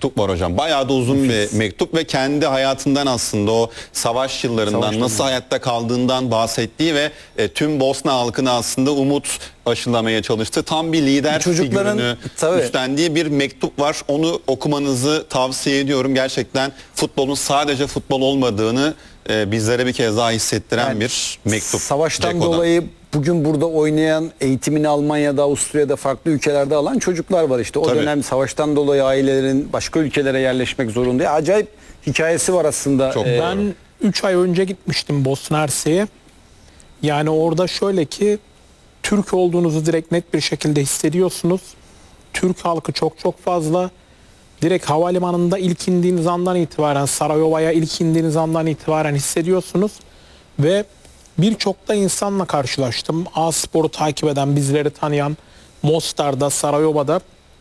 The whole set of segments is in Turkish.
mektup var hocam. Bayağı da uzun bir mektup ve kendi hayatından aslında o savaş yıllarından nasıl hayatta kaldığından bahsettiği ve tüm Bosna halkına aslında umut aşılamaya çalıştı. Tam bir lider figürünü üstlendiği bir mektup var. Onu okumanızı tavsiye ediyorum. Gerçekten futbolun sadece futbol olmadığını bizlere bir kez daha hissettiren bir mektup. Savaştan dolayı bugün burada oynayan, eğitimini Almanya'da, Avusturya'da, farklı ülkelerde alan çocuklar var işte. O dönem savaştan dolayı ailelerin başka ülkelere yerleşmek zorunda. Acayip hikayesi var aslında. Ben 3 ay önce gitmiştim Bosna Hersek'e. Yani orada şöyle ki Türk olduğunuzu direkt net bir şekilde hissediyorsunuz. Türk halkı çok fazla. Direkt havalimanında ilk indiğiniz andan itibaren, Sarayova'ya ilk indiğiniz andan itibaren hissediyorsunuz. Ve birçok da insanla karşılaştım. A-Spor'u takip eden, bizleri tanıyan, Mostar'da, Sarayova'da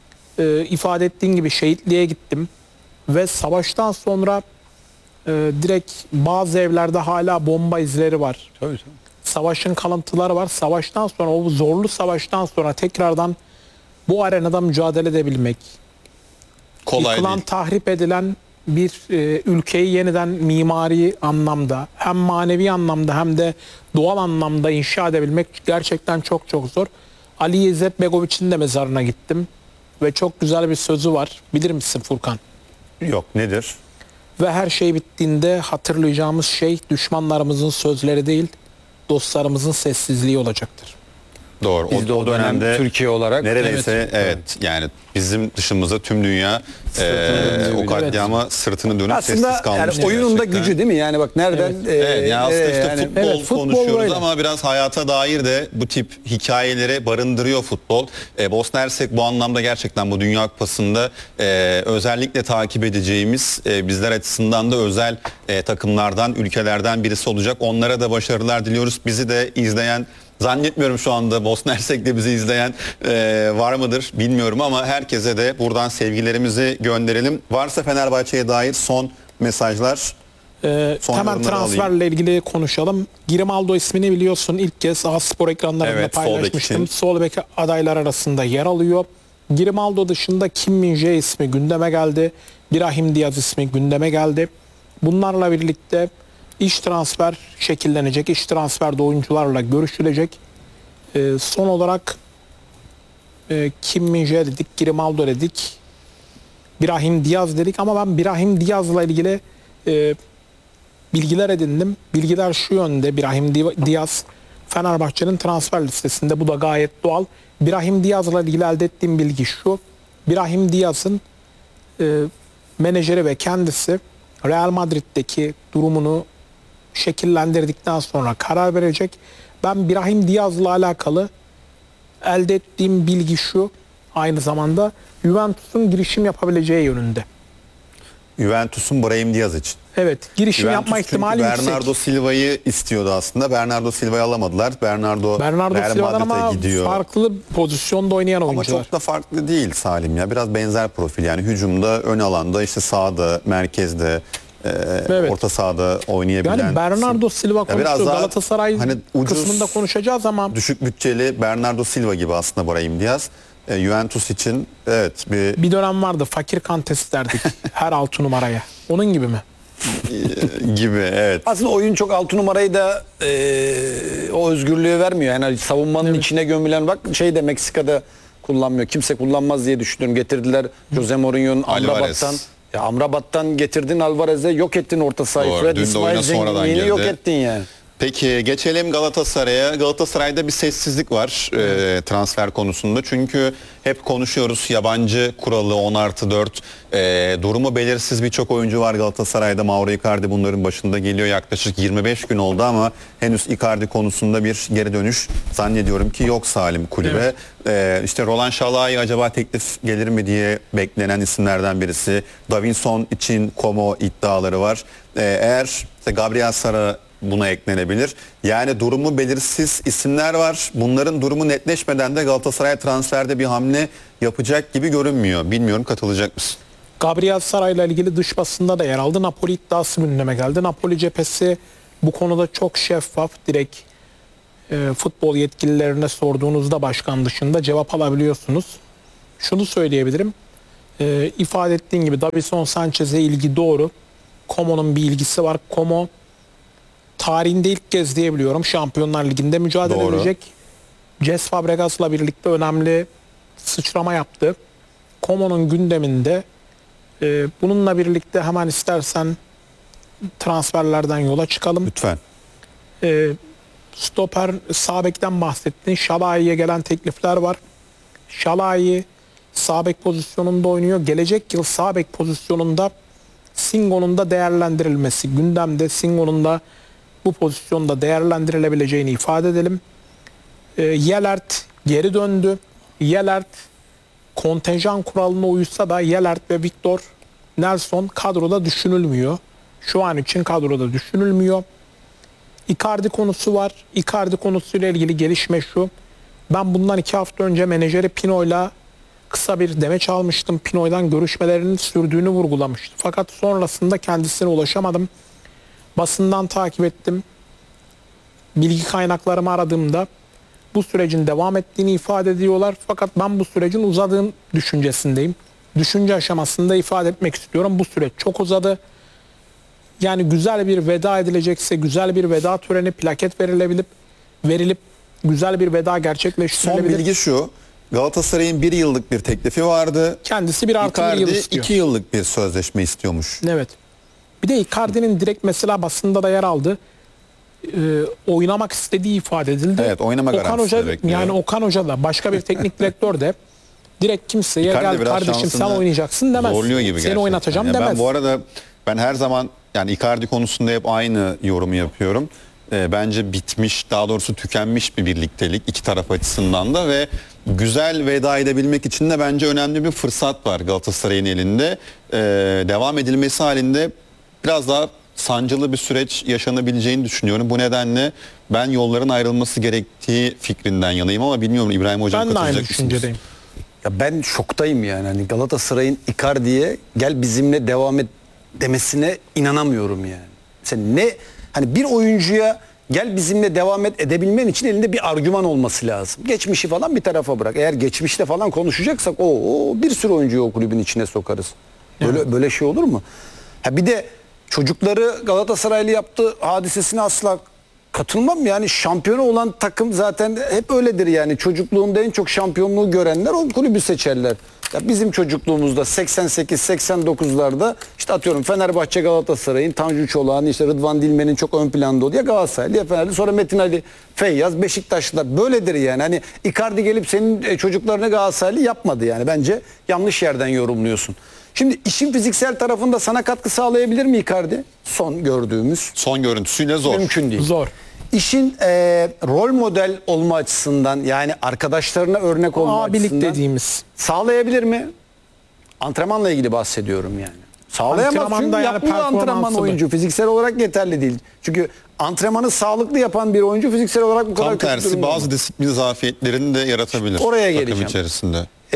ifade ettiğin gibi şehitliğe gittim. Ve savaştan sonra direkt bazı evlerde hala bomba izleri var. Tabii. Savaşın kalıntıları var. Savaştan sonra, o zorlu savaştan sonra tekrardan bu arenada mücadele edebilmek, kolay yıkılan, değil. tahrip edilen bir ülkeyi yeniden mimari anlamda, hem manevi anlamda hem de doğal anlamda inşa edebilmek gerçekten çok zor. Ali İzzet Begoviç'in de mezarına gittim ve çok güzel bir sözü var. Bilir misin Furkan? Yok, nedir? Ve her şey bittiğinde hatırlayacağımız şey düşmanlarımızın sözleri değil, dostlarımızın sessizliği olacaktır. Doğru. Biz de o dönemde Türkiye olarak neredeyse yani bizim dışımızda tüm dünya o katliama sırtını dönüp aslında sessiz kalmıştı. Yani oyunun da gerçekten. gücü değil mi? Yani bak nereden aslında işte futbol konuşuyoruz böyle. ama biraz hayata dair de bu tip hikayeleri barındırıyor futbol. Bosna Hersek bu anlamda gerçekten bu Dünya Kupası'nda özellikle takip edeceğimiz bizler açısından da özel takımlardan, ülkelerden birisi olacak. Onlara da başarılar diliyoruz. Bizi de izleyen, zannetmiyorum şu anda Bosna Hersek'te bizi izleyen var mıdır bilmiyorum ama herkese de buradan sevgilerimizi gönderelim. Varsa Fenerbahçe'ye dair son mesajlar. Hemen transferle ilgili konuşalım. Grimaldo ismini biliyorsun, ilk kez A-Spor ekranlarında paylaşmıştım. Sol bek adaylar arasında yer alıyor. Grimaldo dışında Kim Min-jae ismi gündeme geldi. Brahim Diaz ismi gündeme geldi. Bunlarla birlikte İş transfer şekillenecek. İş transferde oyuncularla görüşülecek. Son olarak Kim Min-jae dedik, Grimaldo dedik, Brahim Diaz dedik ama ben Brahim Diaz'la ilgili bilgiler edindim. Bilgiler şu yönde: Brahim Diaz Fenerbahçe'nin transfer listesinde. Bu da gayet doğal. Brahim Diaz'la ilgili elde ettiğim bilgi şu: Brahim Diaz'ın menajeri ve kendisi Real Madrid'deki durumunu şekillendirdikten sonra karar verecek. Ben Brahim Diaz'la alakalı elde ettiğim bilgi şu: aynı zamanda Juventus'un girişim yapabileceği yönünde. Juventus'un Brahim Diaz için. Evet, girişim yapma ihtimali yüksek. Bernardo Silva'yı istiyordu aslında. Bernardo Silva'yı alamadılar. Bernardo Silva'dan ama gidiyor. Farklı pozisyonda oynayan oyuncular. Ama çok da farklı değil Salim ya. Biraz benzer profil yani, hücumda, ön alanda, işte sağda, merkezde, orta sahada oynayabilen. Yani Bernardo Silva konuşuyor. Galatasaray ucuz, kısmında konuşacağız ama düşük bütçeli Bernardo Silva gibi aslında Brahim Diaz. Juventus için bir dönem vardı, fakir kantesi derdik her 6 numaraya. Onun gibi mi? Gibi, evet. Aslında oyun çok 6 numarayı da o özgürlüğü vermiyor. Yani savunmanın içine gömülen, bak de Meksika'da kullanmıyor. Kimse kullanmaz diye düşünüyorum. Getirdiler Jose Mourinho'nun Amrabat'tan. Ya Amrabat'tan getirdin, Alvarez'e yok ettin orta sahayı. Fred İsmail Zengin'i yok ettin yani. Peki geçelim Galatasaray'a. Galatasaray'da bir sessizlik var transfer konusunda. Çünkü hep konuşuyoruz, yabancı kuralı 10+4. Durumu belirsiz birçok oyuncu var Galatasaray'da. Mauro Icardi bunların başında geliyor. Yaklaşık 25 gün oldu ama henüz Icardi konusunda bir geri dönüş zannediyorum ki yok Salim kulübe. Evet. İşte Roland Şalai acaba teklif gelir mi diye beklenen isimlerden birisi. Davinson için Como iddiaları var. Eğer işte Gabriel Sara buna eklenebilir. Yani durumu belirsiz isimler var. Bunların durumu netleşmeden de Galatasaray transferde bir hamle yapacak gibi görünmüyor. Bilmiyorum, katılacak mısın? Gabriel Saray'la ilgili dış basında da yer aldı. Napoli iddiası gündeme geldi. Napoli cephesi bu konuda çok şeffaf. Direkt futbol yetkililerine sorduğunuzda başkan dışında cevap alabiliyorsunuz. Şunu söyleyebilirim. ifade ettiğin gibi Davinson Sanchez'e ilgi doğru. Como'nun bir ilgisi var. Como tarihinde ilk kez diyebiliyorum Şampiyonlar Ligi'nde mücadele Doğru. edecek. Cesc Fabregas'la birlikte önemli sıçrama yaptı. Como'nun gündeminde bununla birlikte hemen istersen transferlerden yola çıkalım. Lütfen. Stoper sağ bekten bahsettin. Şalai'ye gelen teklifler var. Şalai sağ bek pozisyonunda oynuyor. Gelecek yıl sağ bek pozisyonunda Singo'nun da değerlendirilmesi gündemde. Singo'nun da bu pozisyonda değerlendirilebileceğini ifade edelim. Yelert geri döndü. Yelert kontenjan kuralına uysa da Yelert ve Victor Nelson kadroda düşünülmüyor. Şu an için kadroda düşünülmüyor. Icardi konusu var. Icardi konusuyla ilgili gelişme şu. Ben bundan 2 hafta önce menajeri Pino'yla kısa bir demeç almıştım. Pino'dan görüşmelerinin sürdüğünü vurgulamıştı. Fakat sonrasında kendisine ulaşamadım. Basından takip ettim. Bilgi kaynaklarımı aradığımda bu sürecin devam ettiğini ifade ediyorlar. Fakat ben bu sürecin uzadığın düşüncesindeyim. Düşünce aşamasında ifade etmek istiyorum. Bu süreç çok uzadı. Yani güzel bir veda edilecekse güzel bir veda töreni plaket verilip güzel bir veda Son gerçekleştirilebilir. bilgi şu. Galatasaray'ın 1 yıllık bir teklifi vardı. Kendisi bir artı bir yıl Icardi istiyor. 2 yıllık bir sözleşme istiyormuş. Evet. Bir de Icardi'nin direkt mesela basında da yer aldı. Oynamak istediği ifade edildi. Evet, oynama Okan garantisi Hoca, de bekliyor. yani Okan Hoca da başka bir teknik direktör de direkt kimseye Icardi gel biraz kardeşim sen şansını oynayacaksın demez. Zorluyor gibi Seni gerçekten. oynatacağım Yani demez. Ben bu arada her zaman yani Icardi konusunda hep aynı yorumu yapıyorum. Bence bitmiş, daha doğrusu tükenmiş bir birliktelik iki taraf açısından da ve güzel veda edebilmek için de bence önemli bir fırsat var Galatasaray'ın elinde. Devam edilmesi halinde biraz daha sancılı bir süreç yaşanabileceğini düşünüyorum. Bu nedenle ben yolların ayrılması gerektiği fikrinden yanayım ama bilmiyorum İbrahim Hocam Ben de aynı katılacak mısınız? düşüncedeyim. Ya ben şoktayım yani. Hani Galatasaray'ın Icardi'ye gel bizimle devam et demesine inanamıyorum yani. Sen ne hani bir oyuncuya gel bizimle devam et edebilmen için elinde bir argüman olması lazım. Geçmişi falan bir tarafa bırak. Eğer geçmişte falan konuşacaksak o bir sürü oyuncuyu o kulübün içine sokarız. Böyle şey olur mu? Ha bir de çocukları Galatasaraylı yaptığı hadisesine asla katılmam. Yani şampiyonu olan takım zaten hep öyledir yani. Çocukluğunda en çok şampiyonluğu görenler o kulübü seçerler. Ya bizim çocukluğumuzda 88-89'larda işte atıyorum Fenerbahçe Galatasaray'ın Tanju Çolak'ın işte Rıdvan Dilmen'in çok ön planda olduğu ya Galatasaraylı ya Fenerli sonra Metin Ali Feyyaz Beşiktaşlılar böyledir yani. Hani Icardi gelip senin çocuklarını Galatasaraylı yapmadı yani. Bence yanlış yerden yorumluyorsun. Şimdi işin fiziksel tarafında sana katkı sağlayabilir mi Icardi? Son gördüğümüz. Son görüntüsüyle zor. Mümkün değil. Zor. İşin rol model olma açısından yani arkadaşlarına örnek olma Abilik açısından dediğimiz. sağlayabilir mi? Antrenmanla ilgili bahsediyorum yani. Sağlayamaz Antrenmanda çünkü yani yapmıyor antrenman performanslı. oyuncu. Fiziksel olarak yeterli değil. Çünkü antrenmanı sağlıklı yapan bir oyuncu fiziksel olarak bu kadar Tam kötü tersi durumda bazı olmaz. disiplin zafiyetlerini de yaratabilir. Oraya takım geleceğim. içerisinde.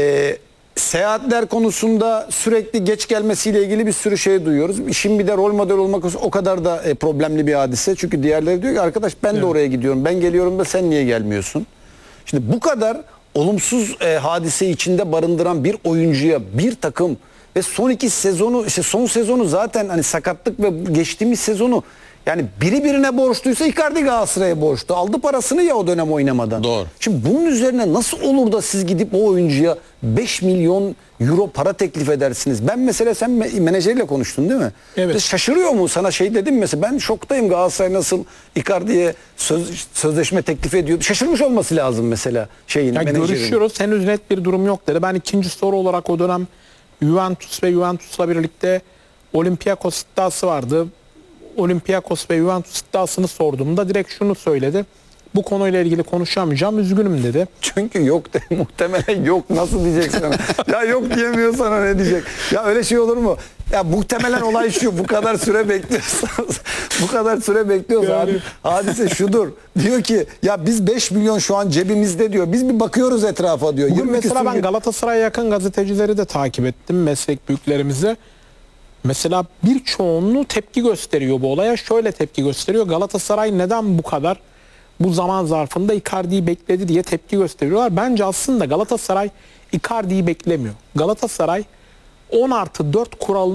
Seyahatler konusunda sürekli geç gelmesiyle ilgili bir sürü şey duyuyoruz. İşin bir de rol model olmak o kadar da problemli bir hadise. Çünkü diğerleri diyor ki arkadaş ben de oraya gidiyorum. Ben geliyorum da sen niye gelmiyorsun? Şimdi bu kadar olumsuz hadise içinde barındıran bir oyuncuya bir takım ve son iki sezonu işte son sezonu zaten hani sakatlık ve geçtiğimiz sezonu yani biri birine borçluysa Icardi Galatasaray'a borçlu. Aldı parasını ya o dönem oynamadan. Doğru. Şimdi bunun üzerine nasıl olur da siz gidip o oyuncuya 5 milyon euro para teklif edersiniz? Ben mesela sen menajeriyle konuştun değil mi? Evet. Şaşırıyor mu? Sana şey dedim mesela ben şoktayım Galatasaray nasıl Icardi'ye sözleşme teklif ediyor. Şaşırmış olması lazım mesela şeyin Ya menajerin. görüşüyoruz. Henüz net bir durum yok dedi. Ben ikinci soru olarak o dönem Juventus ve Juventus'la birlikte Olympiakos iddiası vardı. Olympiakos ve Juventus iddiasını sorduğumda direkt şunu söyledi. Bu konuyla ilgili konuşamayacağım, üzgünüm dedi. Çünkü yok de muhtemelen yok nasıl diyecek sana? Ya yok diyemiyor sana ne diyecek? Ya öyle şey olur mu? Ya muhtemelen olay şu bu kadar süre bekliyorsanız bu kadar süre bekliyoruz Yani. abi. Hadise şudur. Diyor ki ya biz 5 milyon şu an cebimizde diyor. Biz bir bakıyoruz etrafa diyor. Bugün 22 mesela ben sürü- Galatasaray'a yakın gazetecileri de takip ettim, meslek büyüklerimizi. Mesela birçoğunluğu tepki gösteriyor bu olaya. Şöyle tepki gösteriyor. Galatasaray neden bu kadar bu zaman zarfında Icardi'yi bekledi diye tepki gösteriyorlar. Bence aslında Galatasaray Icardi'yi beklemiyor. Galatasaray 10+4 kuralını